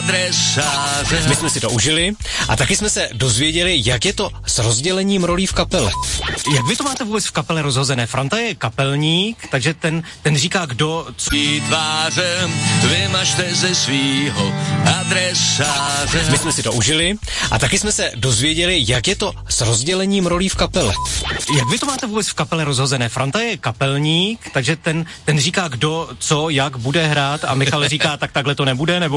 adresáře. My jsme si to užili a taky jsme se dozvěděli, jak je to s rozdělením rolí v kapele. Jak vy to máte vůbec v kapele rozhozené? Franta je kapelník, takže ten říká, kdo co... Tváře, vymažte ze svýho adresáře. My jsme si to užili a taky jsme se dozvěděli, jak je to s rozdělením rolí v kapele. Jak vy to máte vůbec v kapele rozhozené? Franta je kapelník, takže ten říká, kdo co, jak bude hrát a Michal říká, tak takhle to nebude, nebo